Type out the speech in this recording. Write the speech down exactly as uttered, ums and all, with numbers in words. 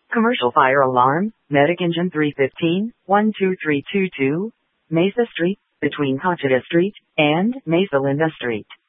Commercial fire alarm, medic engine three fifteen, one two three two two, Mesa Street, between Conchita Street and Mesa Linda Street.